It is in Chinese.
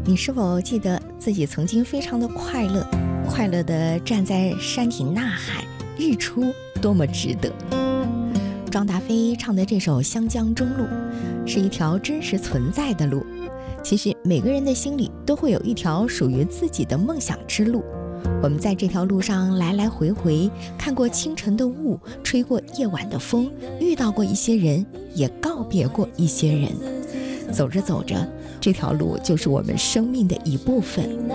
你是否记得自己曾经非常的快乐，快乐地站在山顶呐喊，日出多么值得。庄达菲唱的这首《湘江中路》是一条真实存在的路。其实每个人的心里都会有一条属于自己的梦想之路，我们在这条路上来来回回，看过清晨的雾，吹过夜晚的风，遇到过一些人，也告别过一些人。走着走着，这条路就是我们生命的一部分。